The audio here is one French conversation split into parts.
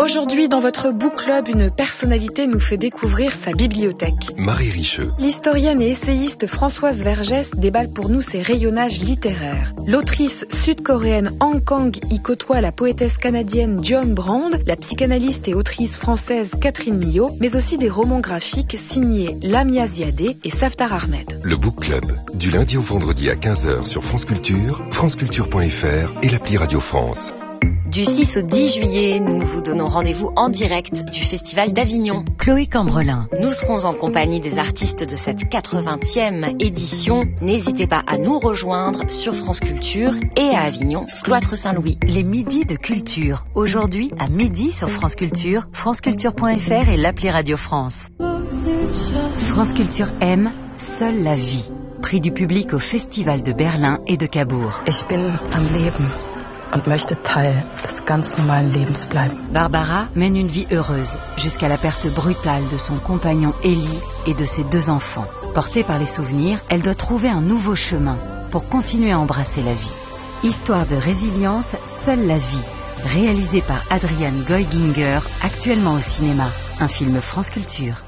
Aujourd'hui, dans votre book club, une personnalité nous fait découvrir sa bibliothèque. Marie Richeux. L'historienne et essayiste Françoise Vergès déballe pour nous ses rayonnages littéraires. L'autrice sud-coréenne Han Kang y côtoie la poétesse canadienne Dionne Brand, la psychanalyste et autrice française Catherine Millot, mais aussi des romans graphiques signés Lamia Ziadé et Saftar Ahmed. Le book club, du lundi au vendredi à 15h sur France Culture, franceculture.fr et l'appli Radio France. Du 6 au 10 juillet, nous vous donnons rendez-vous en direct du Festival d'Avignon. Chloé Cambrelin. Nous serons en compagnie des artistes de cette 80e édition. N'hésitez pas à nous rejoindre sur France Culture et à Avignon, Cloître Saint-Louis. Les midis de culture. Aujourd'hui, à midi sur France Culture, franceculture.fr et l'appli Radio France. France Culture aime Seule la vie. Prix du public au Festival de Berlin et de Cabourg. Ich bin am Leben. Und möchte Teil des ganz normalen Lebens bleiben. Barbara mène une vie heureuse jusqu'à la perte brutale de son compagnon Élie et de ses 2 enfants. Portée par les souvenirs, elle doit trouver un nouveau chemin pour continuer à embrasser la vie. Histoire de résilience, Seule la vie, réalisée par Adriane Goiginger, actuellement au cinéma. Un film France Culture.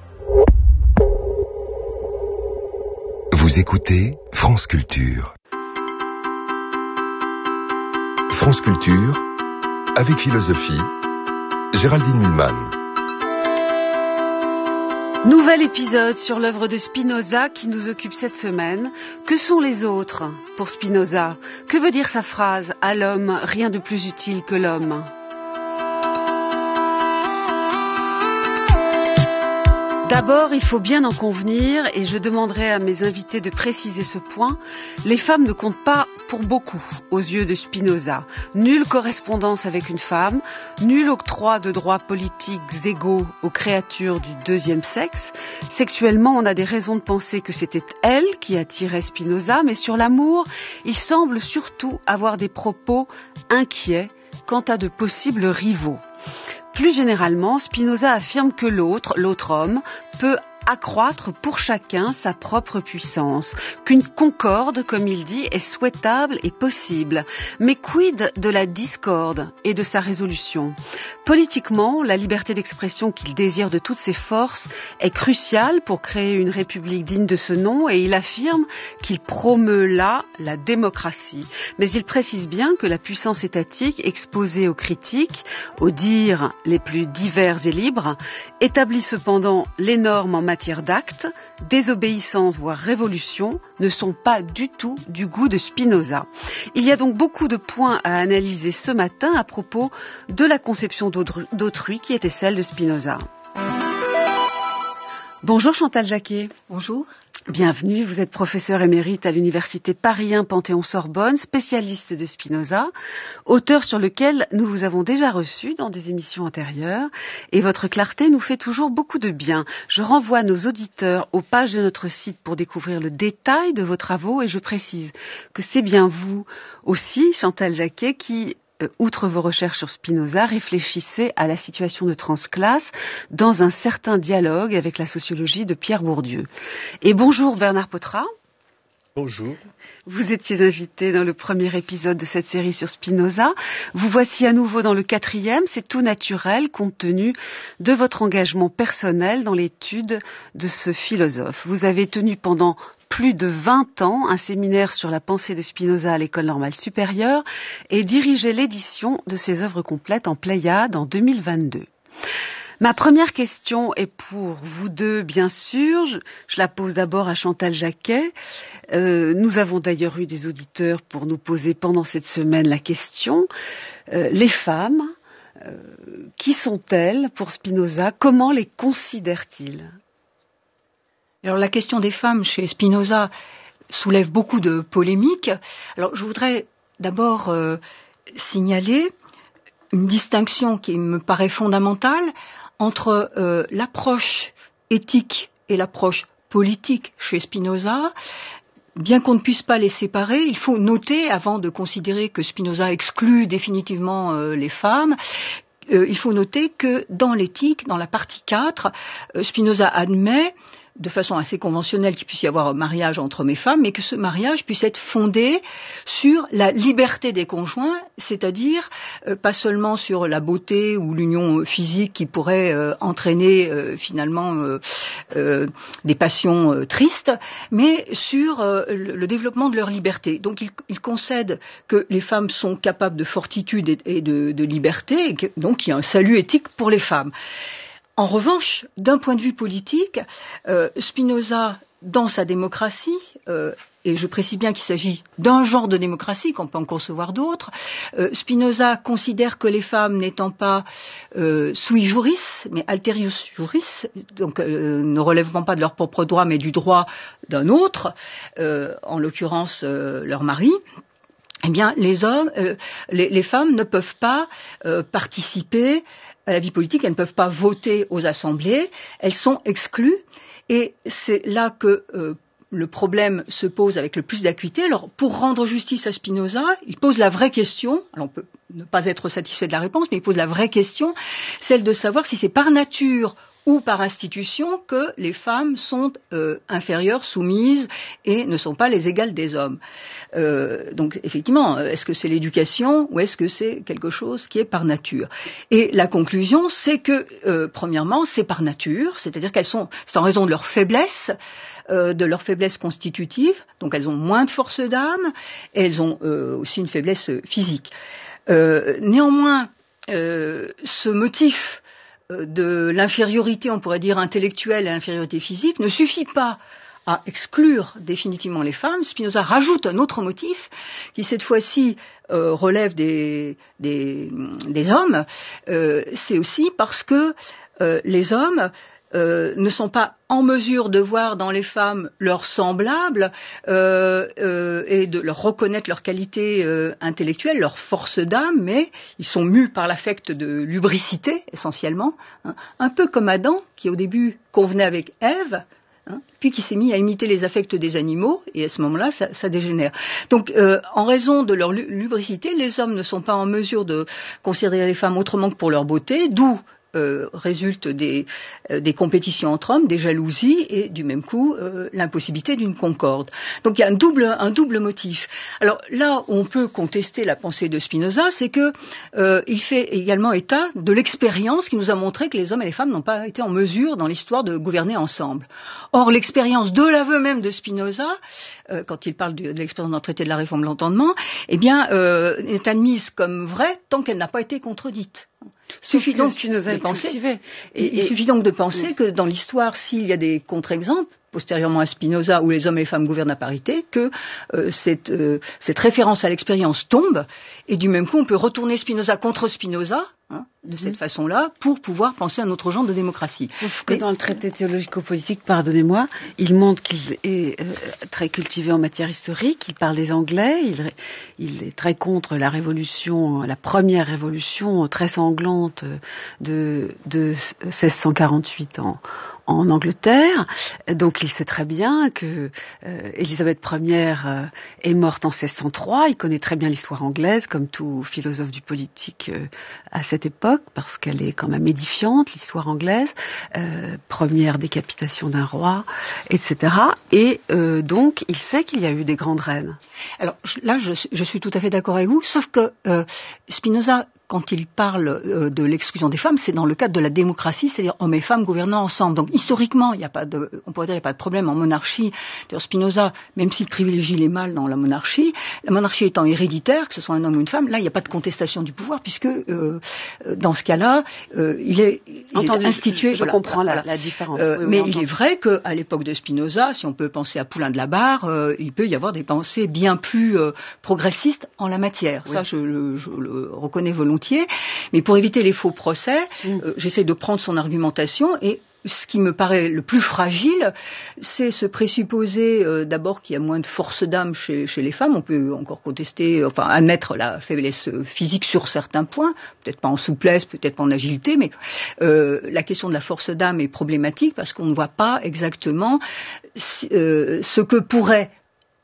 Vous écoutez France Culture. France Culture, avec philosophie, Géraldine Mühlmann. Nouvel épisode sur l'œuvre de Spinoza qui nous occupe cette semaine. Que sont les autres pour Spinoza? Que veut dire sa phrase « À l'homme, rien de plus utile que l'homme » ? D'abord, il faut bien en convenir, et je demanderai à mes invités de préciser ce point, les femmes ne comptent pas pour beaucoup aux yeux de Spinoza. Nulle correspondance avec une femme, nul octroi de droits politiques égaux aux créatures du deuxième sexe. Sexuellement, on a des raisons de penser que c'était elle qui attirait Spinoza, mais sur l'amour, il semble surtout avoir des propos inquiets quant à de possibles rivaux. Plus généralement, Spinoza affirme que l'autre homme, peut accroître pour chacun sa propre puissance, qu'une concorde, comme il dit, est souhaitable et possible. Mais quid de la discorde et de sa résolution ? Politiquement, la liberté d'expression qu'il désire de toutes ses forces est cruciale pour créer une république digne de ce nom, et il affirme qu'il promeut là la démocratie. Mais il précise bien que la puissance étatique, exposée aux critiques, aux dires les plus divers et libres, établit cependant les normes en matière d'actes, désobéissance voire révolution, ne sont pas du tout du goût de Spinoza. Il y a donc beaucoup de points à analyser ce matin à propos de la conception d'autrui qui était celle de Spinoza. Bonjour Chantal Jacquet. Bonjour. Bienvenue, vous êtes professeur émérite à l'université Paris 1 Panthéon-Sorbonne, spécialiste de Spinoza, auteur sur lequel nous vous avons déjà reçu dans des émissions antérieures, et votre clarté nous fait toujours beaucoup de bien. Je renvoie nos auditeurs aux pages de notre site pour découvrir le détail de vos travaux, et je précise que c'est bien vous aussi, Chantal Jacquet, qui outre vos recherches sur Spinoza, réfléchissez à la situation de transclasse dans un certain dialogue avec la sociologie de Pierre Bourdieu. Et bonjour Bernard Pottrat. Bonjour. Vous étiez invité dans le premier épisode de cette série sur Spinoza. Vous voici à nouveau dans le 4e. C'est tout naturel compte tenu de votre engagement personnel dans l'étude de ce philosophe. Vous avez tenu pendant plus de 20 ans un séminaire sur la pensée de Spinoza à l'École normale supérieure et dirigé l'édition de ses œuvres complètes en Pléiade en 2022. Ma première question est pour vous deux, bien sûr. Je la pose d'abord à Chantal Jacquet. Nous avons d'ailleurs eu des auditeurs pour nous poser pendant cette semaine la question. Les femmes, qui sont-elles pour Spinoza? Comment les considère-t-il ? Alors la question des femmes chez Spinoza soulève beaucoup de polémiques. Alors je voudrais d'abord signaler une distinction qui me paraît fondamentale entre l'approche éthique et l'approche politique chez Spinoza. Bien qu'on ne puisse pas les séparer, il faut noter, avant de considérer que Spinoza exclut définitivement les femmes, il faut noter que dans l'éthique, dans la partie 4, Spinoza admet de façon assez conventionnelle qu'il puisse y avoir un mariage entre hommes et femmes, mais que ce mariage puisse être fondé sur la liberté des conjoints, c'est-à-dire pas seulement sur la beauté ou l'union physique qui pourrait entraîner finalement des passions tristes, mais sur le développement de leur liberté. Donc il concède que les femmes sont capables de fortitude et de liberté, et que, donc il y a un salut éthique pour les femmes. En revanche, d'un point de vue politique, Spinoza, dans sa démocratie, et je précise bien qu'il s'agit d'un genre de démocratie, qu'on peut en concevoir d'autres, Spinoza considère que les femmes n'étant pas sui juris, mais alterius juris, donc ne relèvant pas de leur propre droit, mais du droit d'un autre, en l'occurrence leur mari, eh bien, les femmes ne peuvent pas participer à la vie politique, elles ne peuvent pas voter aux assemblées, elles sont exclues, et c'est là que le problème se pose avec le plus d'acuité. Alors, pour rendre justice à Spinoza, il pose la vraie question, alors on peut ne pas être satisfait de la réponse, mais il pose la vraie question, celle de savoir si c'est par nature ou par institution que les femmes sont inférieures, soumises et ne sont pas les égales des hommes. Donc effectivement, est-ce que c'est l'éducation ou est-ce que c'est quelque chose qui est par nature? Et la conclusion, c'est que premièrement, c'est par nature, c'est-à-dire c'est en raison de leur faiblesse constitutive, donc elles ont moins de force d'âme, et elles ont aussi une faiblesse physique. Néanmoins, ce motif de l'infériorité, on pourrait dire intellectuelle, et l'infériorité physique, ne suffit pas à exclure définitivement les femmes. Spinoza rajoute un autre motif qui cette fois-ci relève des hommes. C'est aussi parce que les hommes ne sont pas en mesure de voir dans les femmes leurs semblables et de leur reconnaître leurs qualités intellectuelles, leur force d'âme, mais ils sont mus par l'affect de lubricité essentiellement, hein, un peu comme Adam qui au début convenait avec Ève, hein, puis qui s'est mis à imiter les affects des animaux, et à ce moment-là, ça dégénère. Donc, en raison de leur lubricité, les hommes ne sont pas en mesure de considérer les femmes autrement que pour leur beauté, d'où résulte des compétitions entre hommes, des jalousies et du même coup l'impossibilité d'une concorde. Donc il y a un double motif. Alors là où on peut contester la pensée de Spinoza, c'est que il fait également état de l'expérience qui nous a montré que les hommes et les femmes n'ont pas été en mesure dans l'histoire de gouverner ensemble. Or l'expérience de l'aveu même de Spinoza, quand il parle de l'expérience dans le traité de la réforme de l'entendement, eh bien est admise comme vraie tant qu'elle n'a pas été contredite. Il suffit donc de penser que dans l'histoire, s'il y a des contre-exemples, postérieurement à Spinoza, où les hommes et les femmes gouvernent à parité, que cette référence à l'expérience tombe, et du même coup, on peut retourner Spinoza contre Spinoza, hein, de cette façon-là, pour pouvoir penser à un autre genre de démocratie. Sauf que dans le traité théologico-politique, pardonnez-moi, il montre qu'il est très cultivé en matière historique, il parle des Anglais, il est très contre la révolution, la première révolution très sanglante de 1648 en Angleterre. Donc il sait très bien que Élisabeth Ier est morte en 1603. Il connaît très bien l'histoire anglaise, comme tout philosophe du politique à cette époque, parce qu'elle est quand même édifiante, l'histoire anglaise. Première décapitation d'un roi, etc. Et donc il sait qu'il y a eu des grandes reines. Alors là, je suis tout à fait d'accord avec vous, sauf que Spinoza, quand il parle de l'exclusion des femmes, c'est dans le cadre de la démocratie, c'est-à-dire hommes et femmes gouvernant ensemble. Donc historiquement, on pourrait dire qu'il n'y a pas de problème en monarchie. D'ailleurs, Spinoza, même s'il privilégie les mâles dans la monarchie étant héréditaire, que ce soit un homme ou une femme, là, il n'y a pas de contestation du pouvoir, puisque dans ce cas-là, il est institué. Je comprends la différence. Mais il est vrai qu'à l'époque de Spinoza, si on peut penser à Poulain de la Barre, il peut y avoir des pensées bien plus progressistes en la matière. Oui. Ça, je le reconnais volontiers. Mais pour éviter les faux procès, j'essaie de prendre son argumentation, et ce qui me paraît le plus fragile, c'est ce présupposer d'abord qu'il y a moins de force d'âme chez les femmes. On peut encore contester, admettre la faiblesse physique sur certains points, peut-être pas en souplesse, peut-être pas en agilité, mais la question de la force d'âme est problématique parce qu'on ne voit pas exactement ce que pourrait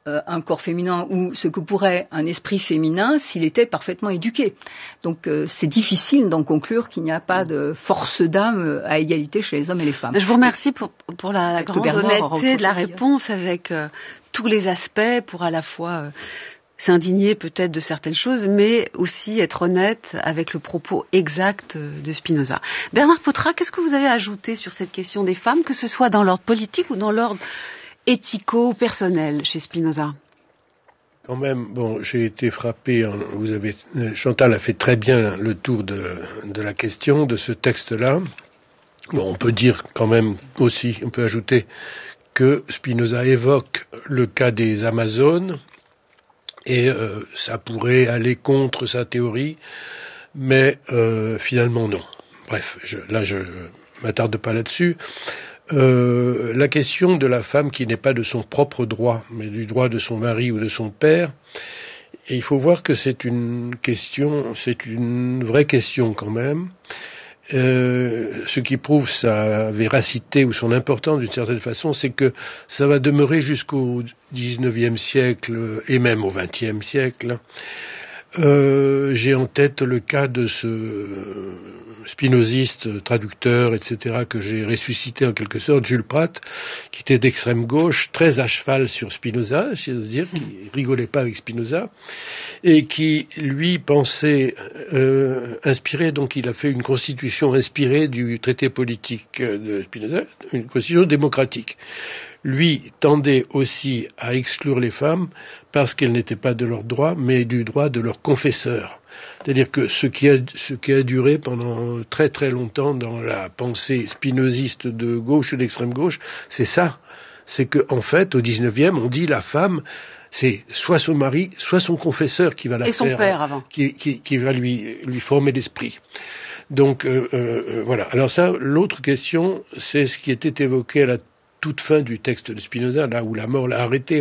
un corps féminin ou ce que pourrait un esprit féminin s'il était parfaitement éduqué. Donc c'est difficile d'en conclure qu'il n'y a pas de force d'âme à égalité chez les hommes et les femmes. Je vous remercie pour la grande honnêteté de la réponse avec tous les aspects pour à la fois s'indigner peut-être de certaines choses, mais aussi être honnête avec le propos exact de Spinoza. Bernard Potra, qu'est-ce que vous avez ajouté sur cette question des femmes, que ce soit dans l'ordre politique ou dans l'ordre éthico-personnel chez Spinoza? Quand même, bon, j'ai été frappé, Chantal a fait très bien le tour de la question, de ce texte-là. Bon, on peut dire quand même aussi, on peut ajouter que Spinoza évoque le cas des Amazones, et ça pourrait aller contre sa théorie, mais finalement non. Bref, je m'attarde pas là-dessus. La question de la femme qui n'est pas de son propre droit, mais du droit de son mari ou de son père, et il faut voir que c'est une vraie question quand même. Ce qui prouve sa véracité ou son importance d'une certaine façon, c'est que ça va demeurer jusqu'au XIXe siècle et même au XXe siècle. J'ai en tête le cas de ce spinoziste, traducteur, etc., que j'ai ressuscité en quelque sorte, Jules Pratt, qui était d'extrême gauche, très à cheval sur Spinoza, j'ose dire, qui rigolait pas avec Spinoza, et qui, lui, pensait inspiré, donc il a fait une constitution inspirée du traité politique de Spinoza, une constitution démocratique. Lui tendait aussi à exclure les femmes parce qu'elles n'étaient pas de leur droit, mais du droit de leur confesseur. C'est-à-dire que ce qui a duré pendant très très longtemps dans la pensée spinoziste de gauche ou d'extrême gauche, c'est ça. C'est que en fait, au 19e, on dit la femme, c'est soit son mari, soit son confesseur qui va la faire. Et son père avant. Qui va lui former l'esprit. Donc voilà. Alors ça, l'autre question, c'est ce qui était évoqué à la toute fin du texte de Spinoza, là où la mort l'a arrêté.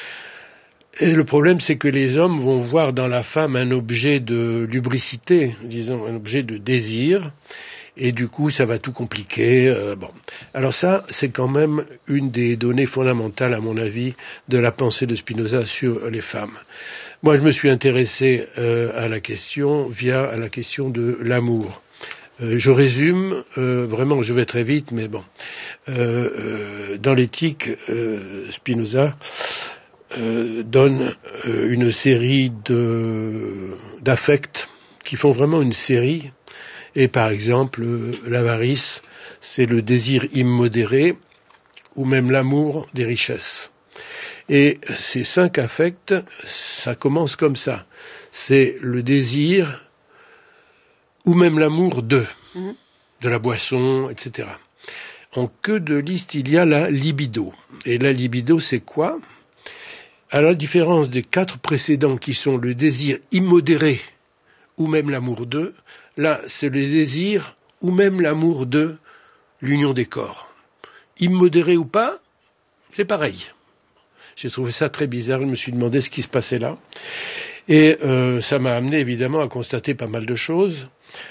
Et le problème, c'est que les hommes vont voir dans la femme un objet de lubricité, disons, un objet de désir, et du coup, ça va tout compliquer. Bon. Alors ça, c'est quand même une des données fondamentales, à mon avis, de la pensée de Spinoza sur les femmes. Moi, je me suis intéressé à la question via la question de l'amour. Je résume, vraiment je vais très vite, mais bon. Dans l'éthique, Spinoza donne une série d'affects qui font vraiment une série. Et par exemple, l'avarice, c'est le désir immodéré, ou même l'amour des richesses. Et ces 5 affects, ça commence comme ça. C'est le désir ou même l'amour de la boisson, etc. En queue de liste, il y a la libido. Et la libido, c'est quoi? À la différence des 4 précédents qui sont le désir immodéré ou même l'amour de, là, c'est le désir ou même l'amour de l'union des corps. Immodéré ou pas, c'est pareil. J'ai trouvé ça très bizarre, je me suis demandé ce qui se passait là. Et ça m'a amené évidemment à constater pas mal de choses.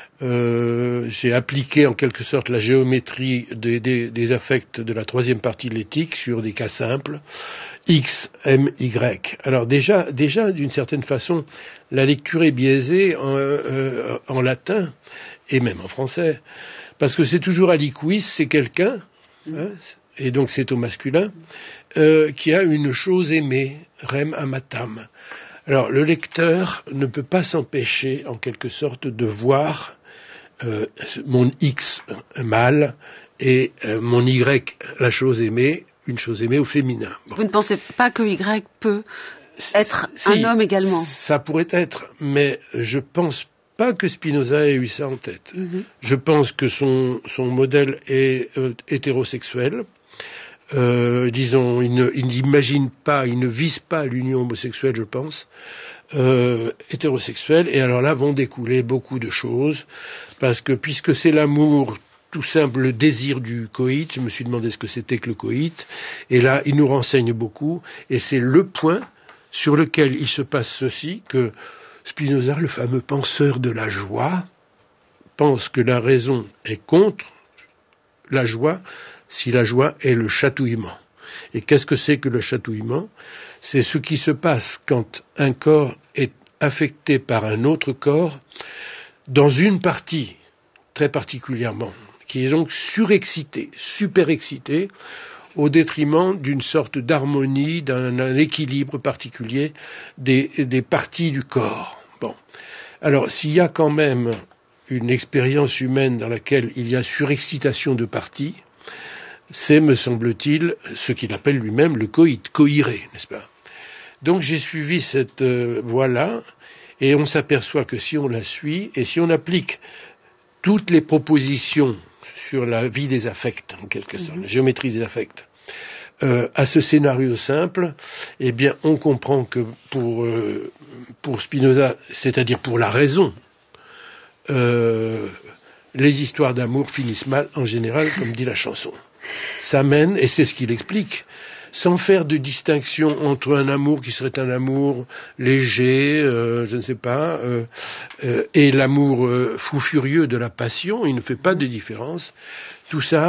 J'ai appliqué en quelque sorte la géométrie des affects de la 3e partie de l'éthique sur des cas simples, X, M, Y. Alors déjà d'une certaine façon, la lecture est biaisée en latin et même en français, parce que c'est toujours aliquis, c'est quelqu'un, et donc c'est au masculin, qui a une chose aimée, rem amatam. Alors le lecteur ne peut pas s'empêcher en quelque sorte de voir mon X mâle et mon Y, la chose aimée, une chose aimée au féminin. Bon. Vous ne pensez pas que Y peut être un homme également? Ça pourrait être, mais je pense pas que Spinoza ait eu ça en tête. Je pense que son modèle est hétérosexuel. Disons, il n'imagine pas, il ne vise pas l'union homosexuelle, je pense. Hétérosexuelle, et alors là vont découler beaucoup de choses, parce que puisque c'est l'amour, tout simple, le désir du coït, je me suis demandé ce que c'était que le coït, et là il nous renseigne beaucoup, et c'est le point sur lequel il se passe ceci, que Spinoza, le fameux penseur de la joie, pense que la raison est contre la joie, si la joie est le chatouillement. Et qu'est-ce que c'est que le chatouillement? C'est ce qui se passe quand un corps est affecté par un autre corps dans une partie très particulièrement, qui est donc surexcitée, superexcitée, au détriment d'une sorte d'harmonie, d'un équilibre particulier des parties du corps. Bon. Alors, s'il y a quand même une expérience humaine dans laquelle il y a surexcitation de parties, c'est, me semble-t-il, ce qu'il appelle lui-même le coït, coïré, n'est-ce pas? Donc j'ai suivi cette voie-là, et on s'aperçoit que si on la suit, et si on applique toutes les propositions sur la vie des affects, en quelque sorte, la géométrie des affects, à ce scénario simple, eh bien, on comprend que pour Spinoza, c'est-à-dire pour la raison, les histoires d'amour finissent mal en général, comme dit la chanson. Ça mène, et c'est ce qu'il explique, sans faire de distinction entre un amour qui serait un amour léger, je ne sais pas, et l'amour fou furieux de la passion, il ne fait pas de différence. Tout ça